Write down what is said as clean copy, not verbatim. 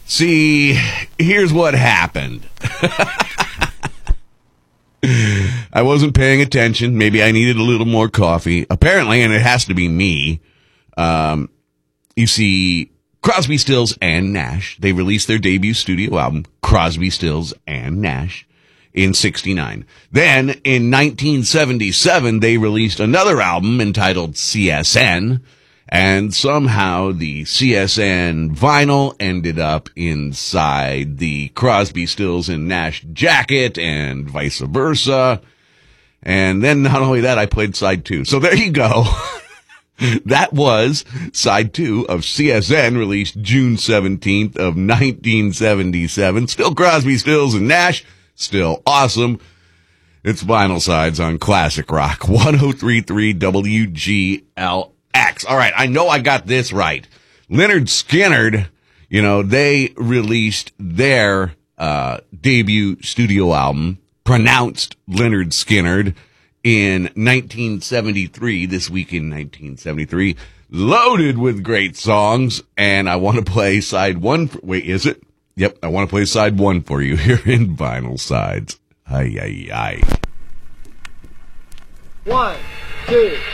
See, here's what happened. I wasn't paying attention. Maybe I needed a little more coffee. Apparently, and it has to be me. You see, Crosby, Stills, and Nash, they released their debut studio album, Crosby, Stills, and Nash, in '69. Then, in 1977, they released another album entitled CSN, and somehow the CSN vinyl ended up inside the Crosby, Stills, and Nash jacket, and vice versa. And then, not only that, I played side 2. So there you go. That was side 2 of CSN, released June 17th of 1977. Still Crosby, Stills, and Nash. Still awesome. It's Vinyl Sides on Classic Rock 103.3 WGLX. All right, I know I got this right. Lynyrd Skynyrd, they released their debut studio album, pronounced Lynyrd Skynyrd, in 1973, this week in 1973, loaded with great songs, and I want to play side 1. Wait, is it? Yep, I want to play side 1 for you here in Vinyl Sides. Ay, ay, ay. 1, 2,